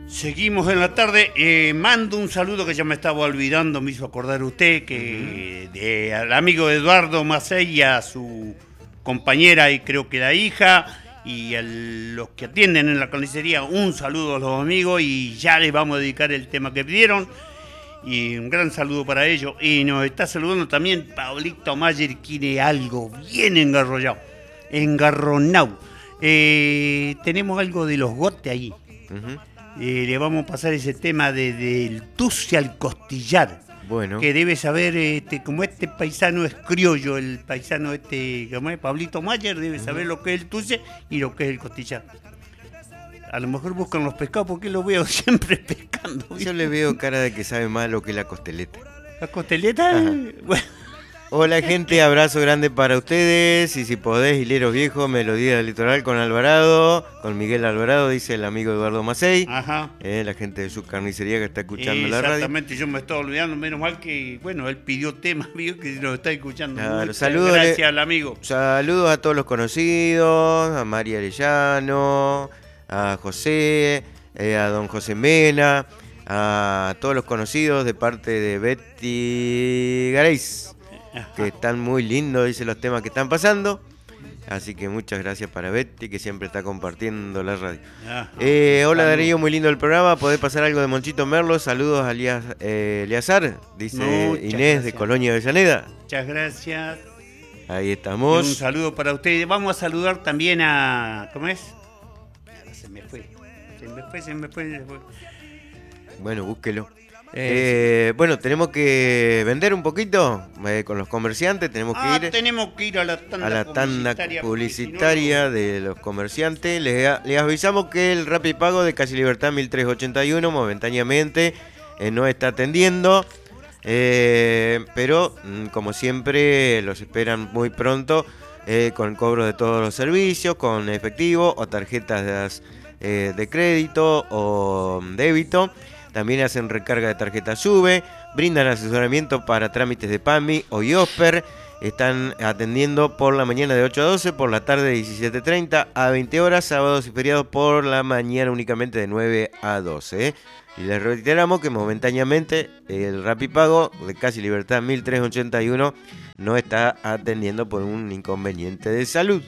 Seguimos en la tarde. Mando un saludo que ya me estaba olvidando, me hizo acordar usted, que al amigo Eduardo Macei y a su compañera y creo que la hija, y a los que atienden en la carnicería, un saludo a los amigos y ya les vamos a dedicar el tema que pidieron. Y un gran saludo para ellos. Y nos está saludando también Pablito Mayer, que tiene algo bien engarronado. Tenemos algo de los gotes ahí. Le vamos a pasar ese tema del tuce al costillar. Bueno. Que debe saber, como este paisano es criollo, el paisano como es Pablito Mayer, debe saber lo que es el tuce y lo que es el costillar. A lo mejor buscan los pescados porque lo veo siempre pescando. ¿Viste? Yo le veo cara de que sabe más lo que la costeleta. ¿La costeleta? Bueno. Hola gente, abrazo grande para ustedes. Y si podés, hileros viejos, melodía del litoral con Alvarado, con Miguel Alvarado, dice el amigo Eduardo Macei. Ajá. La gente de su carnicería que está escuchando la radio. Exactamente, yo me estaba olvidando, menos mal que, bueno, él pidió temas, vio que nos está escuchando. Claro, gracias al amigo. Saludos a todos los conocidos, a María Arellano, a José, a don José Mena, a todos los conocidos de parte de Betty Gareis, que están muy lindos, dice, los temas que están pasando. Así que muchas gracias para Betty, que siempre está compartiendo la radio. Hola Darío, muy lindo el programa. ¿Podés pasar algo de Monchito Merlo? Saludos a Eliazar, dice Muchas Inés gracias. de Colonia Avellaneda. Muchas gracias. Ahí estamos. Y un saludo para ustedes. Vamos a saludar también a... ¿Cómo es? Se me fue. Bueno, búsquelo. Bueno, tenemos que vender un poquito con los comerciantes. Tenemos que ir a la tanda publicitaria de los comerciantes. Les avisamos que el Rapipago de Casi Libertad 1381 momentáneamente no está atendiendo. Pero como siempre los esperan muy pronto con el cobro de todos los servicios, con efectivo o tarjetas de crédito o débito. También hacen recarga de tarjeta SUBE, brindan asesoramiento para trámites de PAMI o IOSPER. Están atendiendo por la mañana de 8 a 12, por la tarde de 17:30 a 20 horas, sábados y feriados por la mañana únicamente de 9 a 12. Y les reiteramos que momentáneamente el Rapipago de Casi Libertad 1381 no está atendiendo por un inconveniente de salud.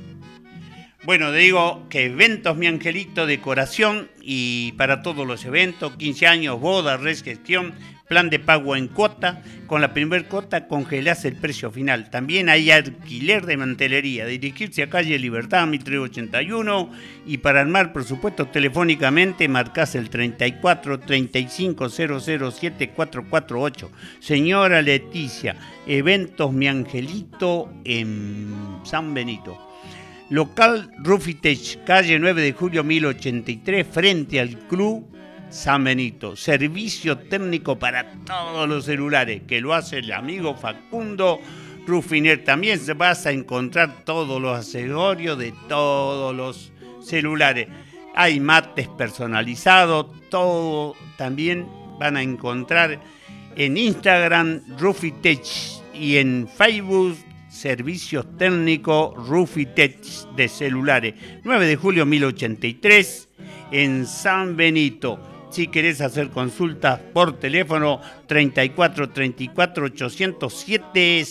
Bueno, digo que Eventos Mi Angelito, decoración y para todos los eventos, 15 años, boda, recepción, plan de pago en cuota. Con la primer cuota congelás el precio final. También hay alquiler de mantelería. Dirigirse a calle Libertad 1381 y para armar presupuesto telefónicamente marcás el 34 35 007 448. Señora Leticia, Eventos Mi Angelito en San Benito. Local Rufitech, calle 9 de julio 1083, frente al Club San Benito. Servicio técnico para todos los celulares, que lo hace el amigo Facundo Rufiner. También se vas a encontrar todos los accesorios de todos los celulares. Hay mates personalizados, todo también van a encontrar en Instagram Rufitech y en Facebook Servicios Técnicos Rufitech de celulares. 9 de julio 1083 en San Benito. Si querés hacer consultas por teléfono 34 34 807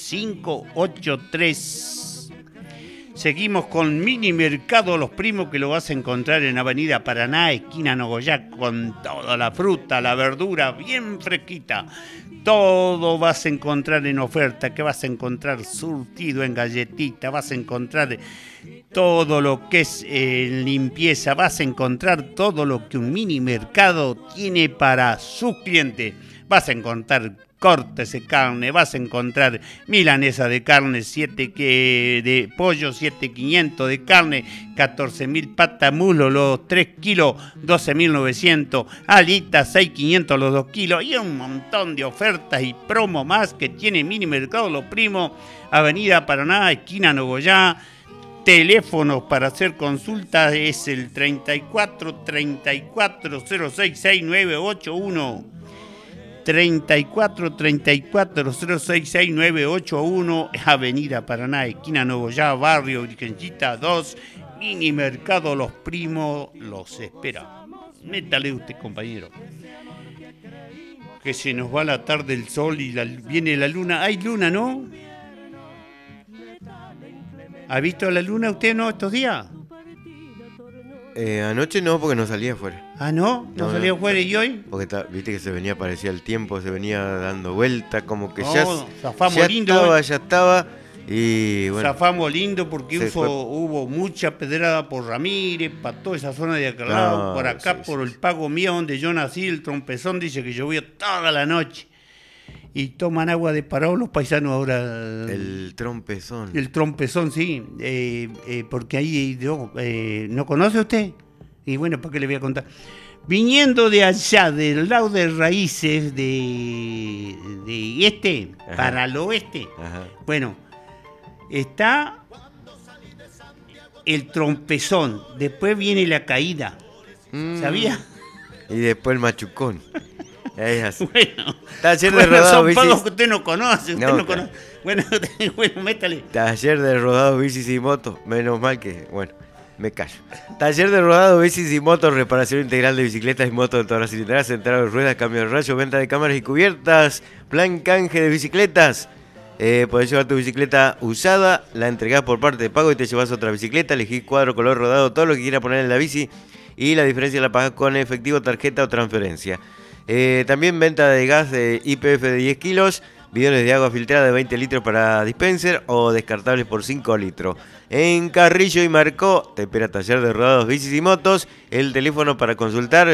583. Seguimos con Mini Mercado Los Primos, que lo vas a encontrar en Avenida Paraná, esquina Nogoyá, con toda la fruta, la verdura bien fresquita. Todo vas a encontrar en oferta, que vas a encontrar surtido en galletita, vas a encontrar todo lo que es limpieza, vas a encontrar todo lo que un mini mercado tiene para sus clientes. Vas a encontrar cortes de carne, vas a encontrar milanesa de carne, de pollo, 7.500 de carne, 14.000 patas muslo, los 3 kilos, 12.900, alitas, 6.500 los 2 kilos, y un montón de ofertas y promo más que tiene Mini Mercado Los Primos, Avenida Paraná, esquina Nogoyá. Teléfonos para hacer consultas es el 34 34 06 6981. 34 34 06 6981, Avenida Paraná, esquina Nogoyá, barrio Virgencita 2, Mini Mercado Los Primos los espera. Métale usted, compañero. Que se nos va la tarde el sol y viene la luna. Hay luna, ¿no? ¿Ha visto la luna usted, no, estos días? Anoche no, porque no salía afuera. Ah, ¿no? ¿No salió afuera y hoy? Porque viste que se venía, parecía el tiempo, se venía dando vuelta, como que zafamos ya lindo, ya estaba. Y bueno. Zafamos lindo porque hubo mucha pedrada por Ramírez, para toda esa zona de acá lado, por acá, por el Pago Mío, donde yo nací, el Trompezón dice que llovió toda la noche. Y toman agua de parado los paisanos ahora. El Trompezón. El Trompezón, sí. Porque ahí ¿no conoce usted? Y bueno, ¿para qué le voy a contar? Viniendo de allá, del lado de Raíces, de Ajá. para el oeste. Ajá. Bueno, está el Trompezón, después viene la caída. ¿Sabía? Y después el Machucón. Es así. Bueno, Taller de rodado son bicis. pagos que usted no conoce, No, conoce. Bueno, métale. Taller de rodado bicis y motos. Menos mal que, bueno, me callo. Taller de rodado bicis y motos, reparación integral de bicicletas y motos de todas las cilindradas, centrado de ruedas, cambio de rayos, venta de cámaras y cubiertas, plan canje de bicicletas. Podés llevar tu bicicleta usada, la entregás por parte de pago y te llevas otra bicicleta, elegís cuadro, color, rodado, todo lo que quieras poner en la bici y la diferencia la pagás con efectivo, tarjeta o transferencia. También venta de gas de IPF de 10 kilos, bidones de agua filtrada de 20 litros para dispenser o descartables por 5 litros. En Carrillo y Marcó te espera taller de rodados, bicis y motos. El teléfono para consultar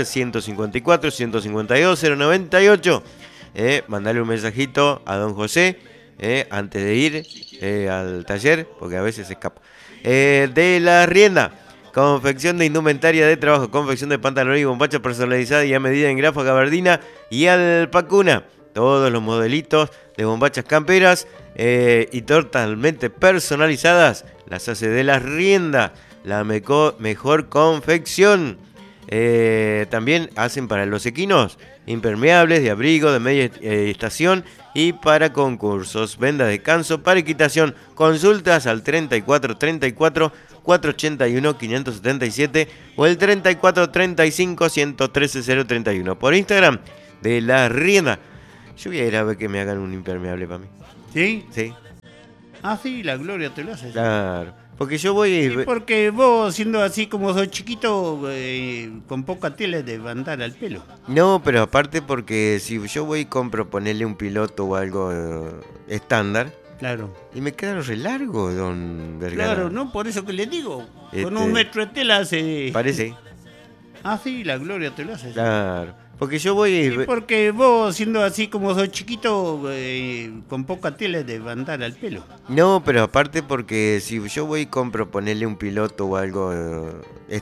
154-152-098. Mandale un mensajito a don José antes de ir al taller, porque a veces se escapa. De la Rienda. Confección de indumentaria de trabajo, confección de pantalones y bombacha personalizada y a medida en grafa, gabardina y alpacuna. Todos los modelitos de bombachas camperas y totalmente personalizadas las hace de la Rienda, la mejor confección. También hacen para los equinos impermeables, de abrigo, de media estación y para concursos. Venda de canso para equitación. Consultas al 3434 481 577 o el 3435 113 031. Por Instagram de la Rienda. Yo voy a ir a ver que me hagan un impermeable para mí. ¿Sí? Sí. Ah, sí, la Gloria te lo hace. Claro. Porque yo voy... Sí, porque vos, siendo así como sos chiquito, con poca tela te va a andar al pelo. No, pero aparte porque si yo voy y compro ponerle un piloto o algo estándar. Claro. Y me queda re largo, don Vergara. Claro, no, por eso que le digo. Con 1 metro de tela hace... Parece. Ah, sí, la Gloria te lo hace. Claro. Porque yo voy... Sí, porque vos, siendo así como sos chiquito, con poca tela te va a andar al pelo. No, pero aparte porque si yo voy y compro ponerle un piloto o algo